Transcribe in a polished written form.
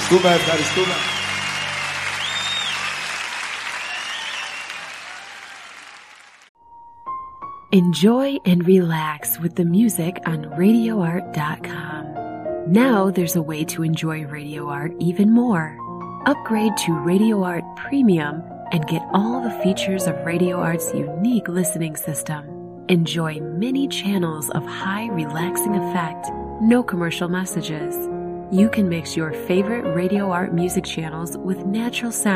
ευχαριστούμε. Enjoy and relax with the music on RadioArt.com. Now there's a way to enjoy Radio Art even more. Upgrade to Radio Art Premium and get all the features of Radio Art's unique listening system. Enjoy many channels of high relaxing effect, no commercial messages. You can mix your favorite Radio Art music channels with natural sound